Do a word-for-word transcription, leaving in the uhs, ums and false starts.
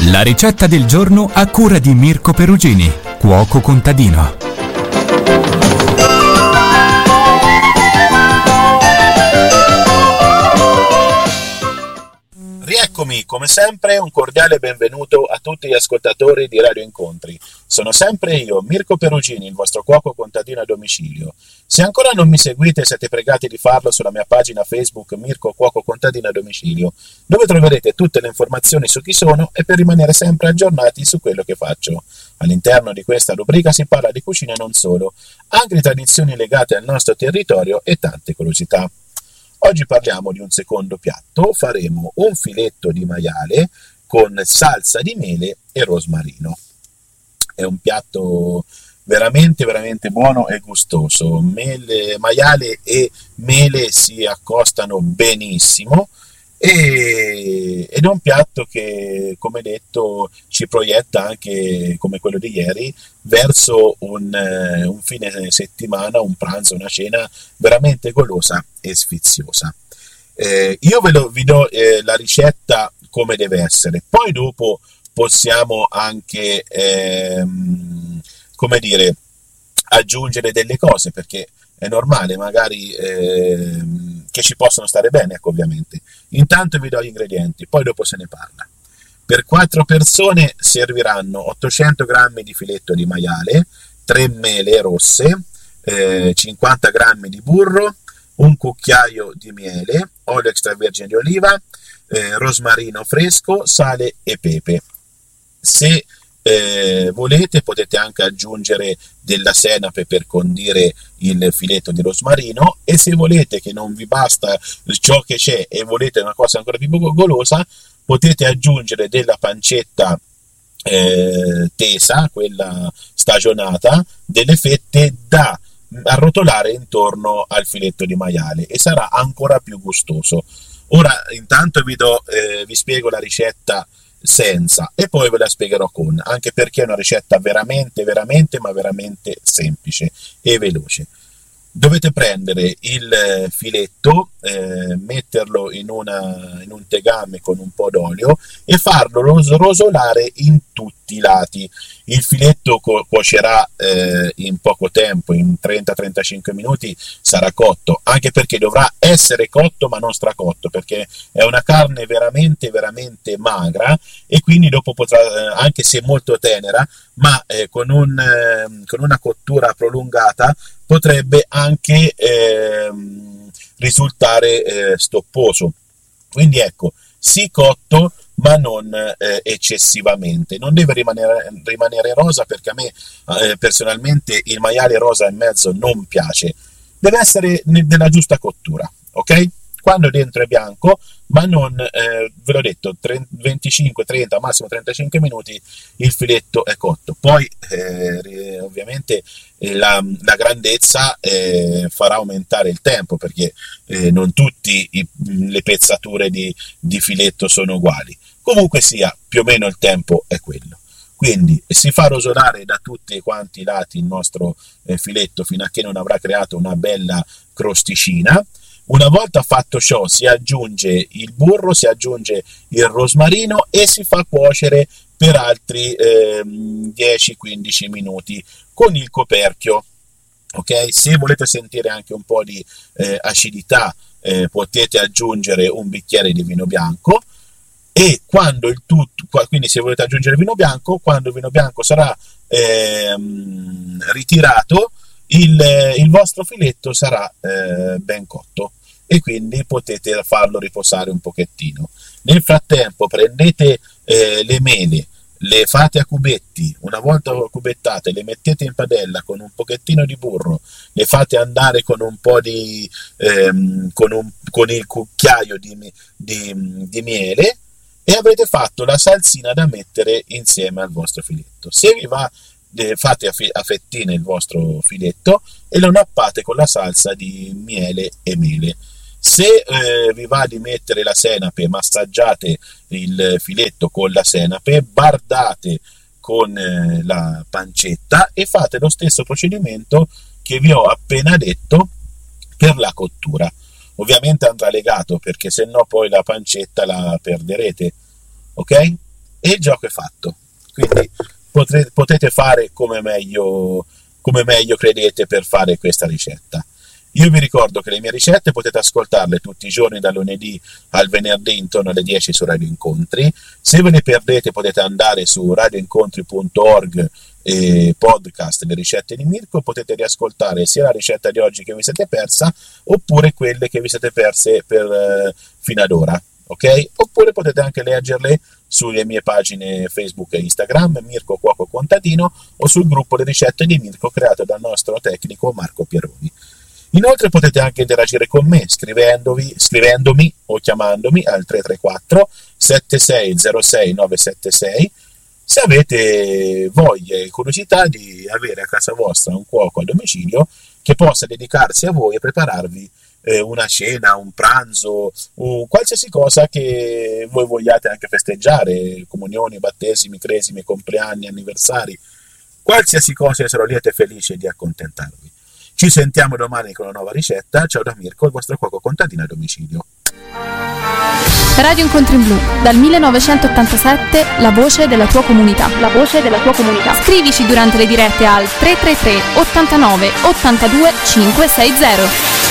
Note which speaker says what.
Speaker 1: La ricetta del giorno a cura di Mirko Perugini, cuoco contadino.
Speaker 2: Rieccomi, come sempre, un cordiale benvenuto a tutti gli ascoltatori di Radio Incontri. Sono sempre io, Mirko Perugini, il vostro cuoco contadino a domicilio. Se ancora non mi seguite, siete pregati di farlo sulla mia pagina Facebook Mirko Cuoco Contadino a domicilio, dove troverete tutte le informazioni su chi sono e per rimanere sempre aggiornati su quello che faccio. All'interno di questa rubrica si parla di cucina e non solo, anche di tradizioni legate al nostro territorio e tante curiosità. Oggi parliamo di un secondo piatto, faremo un filetto di maiale con salsa di mele e rosmarino. È un piatto veramente veramente buono e gustoso. Mele, maiale e mele si accostano benissimo e, ed è un piatto che, come detto, ci proietta anche, come quello di ieri, verso un, un fine settimana, un pranzo, una cena veramente golosa e sfiziosa. Eh, io ve lo, vi do eh, la ricetta come deve essere, poi dopo possiamo anche, ehm, come dire, aggiungere delle cose, perché è normale magari ehm, che ci possono stare bene, ecco, ovviamente. Intanto vi do gli ingredienti, poi dopo se ne parla. Per quattro persone serviranno ottocento grammi di filetto di maiale, tre mele rosse, eh, cinquanta grammi di burro, un cucchiaio di miele, olio extravergine di oliva, eh, rosmarino fresco, sale e pepe. Se eh, volete potete anche aggiungere della senape per condire il filetto di rosmarino, e se volete che non vi basta ciò che c'è e volete una cosa ancora più golosa, potete aggiungere della pancetta eh, tesa, quella stagionata, delle fette da arrotolare intorno al filetto di maiale e sarà ancora più gustoso. Ora intanto vi, do, eh, vi spiego la ricetta senza e poi ve la spiegherò con, anche perché è una ricetta veramente veramente ma veramente semplice e veloce. Dovete prendere il filetto, eh, metterlo in, una, in un tegame con un po' d'olio e farlo ros- rosolare in tutti i lati. Il filetto cu- cuocerà eh, in poco tempo, in trenta trentacinque minuti sarà cotto, anche perché dovrà essere cotto ma non stracotto, perché è una carne veramente veramente magra e quindi dopo potrà, eh, anche se molto tenera, ma eh, con, un, eh, con una cottura prolungata potrebbe anche eh, risultare eh, stopposo. Quindi ecco, sì cotto ma non eh, eccessivamente. Non deve rimanere, rimanere rosa, perché a me eh, personalmente il maiale rosa in mezzo non piace. Deve essere della giusta cottura, ok? Quando dentro è bianco, ma non, eh, ve l'ho detto, venticinque trenta, massimo trentacinque minuti il filetto è cotto. Poi eh, ovviamente eh, la, la grandezza eh, farà aumentare il tempo, perché eh, non tutte le pezzature di, di filetto sono uguali. Comunque sia, più o meno il tempo è quello. Quindi si fa rosolare da tutti quanti i lati il nostro eh, filetto fino a che non avrà creato una bella crosticina. Una volta fatto ciò si aggiunge il burro, si aggiunge il rosmarino e si fa cuocere per altri eh, dieci quindici minuti con il coperchio. Ok? Se volete sentire anche un po' di eh, acidità eh, potete aggiungere un bicchiere di vino bianco, e quando il tutto, quindi se volete aggiungere il vino bianco, quando il vino bianco sarà ehm, ritirato, il, il vostro filetto sarà eh, ben cotto e quindi potete farlo riposare un pochettino. Nel frattempo prendete eh, le mele, le fate a cubetti, una volta cubettate le mettete in padella con un pochettino di burro, le fate andare con un po' di ehm, con, un, con il cucchiaio di, di, di miele, e avrete fatto la salsina da mettere insieme al vostro filetto. Se vi va, fate a fettine il vostro filetto e lo nappate con la salsa di miele e mele. Se eh, vi va di mettere la senape, massaggiate il filetto con la senape, bardate con eh, la pancetta e fate lo stesso procedimento che vi ho appena detto per la cottura. Ovviamente andrà legato, perché se no poi la pancetta la perderete, ok? e il gioco è fatto. Quindi potrete, potete fare come meglio, come meglio credete per fare questa ricetta. Io vi ricordo che le mie ricette potete ascoltarle tutti i giorni dal lunedì al venerdì intorno alle dieci su Radio Incontri. Se ve le perdete potete andare su radioincontri punto org e podcast le ricette di Mirko, potete riascoltare sia la ricetta di oggi che vi siete persa oppure quelle che vi siete perse per, eh, fino ad ora. Ok? Oppure potete anche leggerle sulle mie pagine Facebook e Instagram, Mirko Cuoco Contadino, o sul gruppo Le Ricette di Mirko creato dal nostro tecnico Marco Pieroni. Inoltre potete anche interagire con me scrivendovi, scrivendomi o chiamandomi al tre tre quattro sette sei zero sei nove sette sei se avete voglia e curiosità di avere a casa vostra un cuoco a domicilio che possa dedicarsi a voi e prepararvi eh, una cena, un pranzo, un qualsiasi cosa che voi vogliate anche festeggiare, comunioni, battesimi, cresimi, compleanni, anniversari, qualsiasi cosa, io sarò lieto e felice di accontentarvi. Ci sentiamo domani con una nuova ricetta. Ciao da Mirko, il vostro cuoco contadino a domicilio.
Speaker 3: Radio Incontri in Blu, dal millenovecentottantasette, la voce della tua comunità. La voce della tua comunità. Scrivici durante le dirette al tre tre tre ottantanove ottantadue cinquecentosessanta.